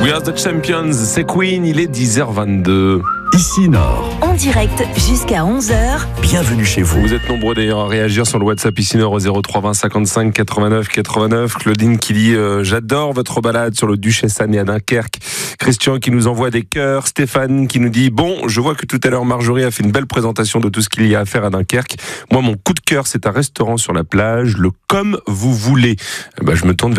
We are the champions, c'est Queen, il est 10h22. Ici Nord. En direct jusqu'à 11h. Bienvenue chez vous. Vous êtes nombreux d'ailleurs à réagir sur le WhatsApp Ici Nord au 03 20 55 89 89. Claudine qui dit j'adore votre balade sur le Duchesse Anne et à Dunkerque. Christian qui nous envoie des cœurs. Stéphane qui nous dit bon, je vois que tout à l'heure Marjorie a fait une belle présentation de tout ce qu'il y a à faire à Dunkerque. Moi mon coup de cœur c'est un restaurant sur la plage, le Comme vous voulez. Je me tourne vers